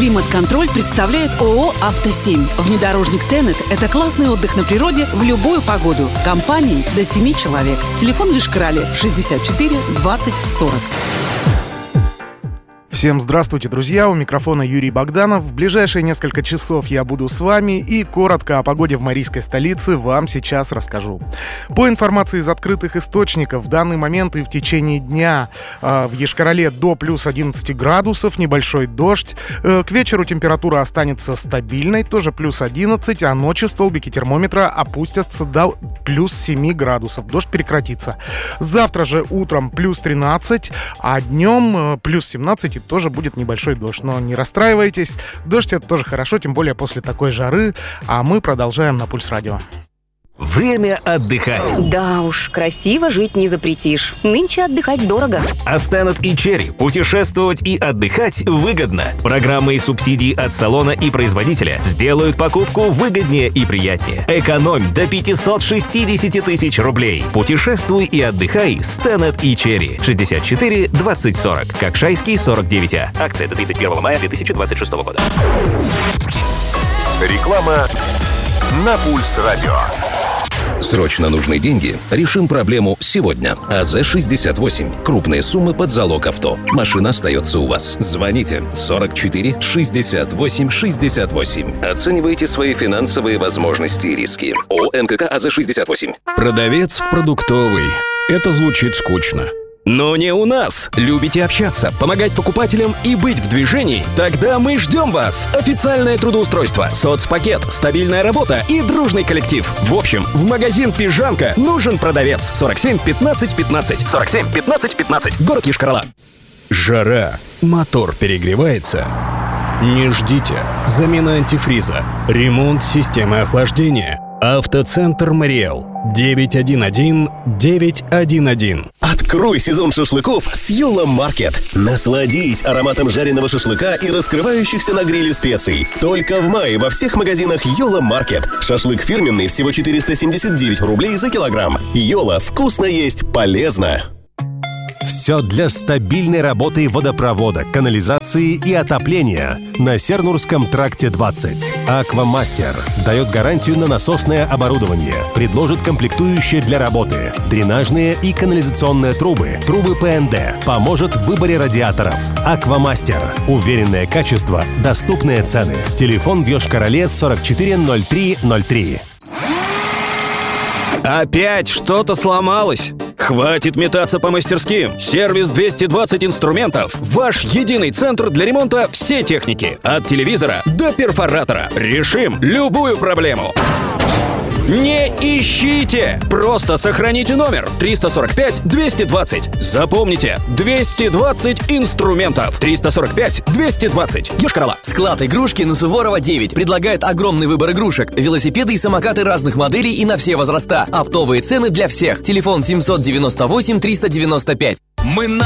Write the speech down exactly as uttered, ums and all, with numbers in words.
Климат-контроль представляет ООО «Автосемь». Внедорожник Тенет – это классный отдых на природе в любую погоду. Компании до семи человек. Телефон в Йошкар-Оле шестьдесят четыре двадцать сорок. Всем здравствуйте, друзья! У микрофона Юрий Богданов. В ближайшие несколько часов я буду с вами и коротко о погоде в марийской столице вам сейчас расскажу. По информации из открытых источников, в данный момент и в течение дня э, в Йошкар-Оле до плюс одиннадцать градусов, небольшой дождь. Э, к вечеру температура останется стабильной, тоже плюс одиннадцать, а ночью столбики термометра опустятся до плюс семь градусов. Дождь прекратится. Завтра же утром плюс тринадцать, а днем э, плюс семнадцать, и тоже будет небольшой дождь. Но не расстраивайтесь, дождь — это тоже хорошо, тем более после такой жары. А мы продолжаем на Пульс Радио. Время отдыхать. Да уж, красиво жить не запретишь. Нынче отдыхать дорого. А Станет и Черри. Путешествовать и отдыхать выгодно. Программы и субсидии от салона и производителя сделают покупку выгоднее и приятнее. Экономь до пятьсот шестьдесят тысяч рублей. Путешествуй и отдыхай Станет и Черри. шестьдесят четыре двадцать сорок. Кокшайский сорок девять А. Акция до тридцать первого мая две тысячи двадцать шестого года. Реклама на Пульс Радио. Срочно нужны деньги? Решим проблему сегодня. АЗ шестьдесят восемь. Крупные суммы под залог авто. Машина остается у вас. Звоните сорок четыре шестьдесят восемь шестьдесят восемь. Оценивайте свои финансовые возможности и риски. ООО НКК АЗ шестьдесят восемь. Продавец в продуктовый. Это звучит скучно. Но не у нас. Любите общаться, помогать покупателям и быть в движении? Тогда мы ждем вас. Официальное трудоустройство, соцпакет, стабильная работа и дружный коллектив. В общем, в магазин «Пижамка» нужен продавец. сорок семь пятнадцать пятнадцать. сорок семь пятнадцать пятнадцать. Город Йошкар-Ола. Жара. Мотор перегревается. Не ждите. Замена антифриза. Ремонт системы охлаждения. Автоцентр «Мариэл». девять один один девять один один. Открой сезон шашлыков с Йола Маркет. Насладись ароматом жареного шашлыка и раскрывающихся на гриле специй. Только в мае во всех магазинах Йола Маркет. Шашлык фирменный всего четыреста семьдесят девять рублей за килограмм. Йола, вкусно есть, полезно. Все для стабильной работы водопровода, канализации и отопления на Сернурском тракте двадцать. Аквамастер дает гарантию на насосное оборудование, предложит комплектующие для работы, дренажные и канализационные трубы, трубы ПНД, поможет в выборе радиаторов. Аквамастер. Уверенное качество, доступные цены. Телефон в Йошкар-Оле сорок четыре ноль три ноль три. Опять что-то сломалось? Хватит метаться по мастерским. Сервис двести двадцать инструментов. Ваш единый центр для ремонта всей техники. От телевизора до перфоратора. Решим любую проблему. Не ищите! Просто сохраните номер триста сорок пять двести двадцать. Запомните, двести двадцать инструментов. триста сорок пять двести двадцать. Йошкар-Ола. Склад игрушки на Суворова девять предлагает огромный выбор игрушек. Велосипеды и самокаты разных моделей и на все возраста. Оптовые цены для всех. Телефон семь девять восемь триста девяносто пять. Мы на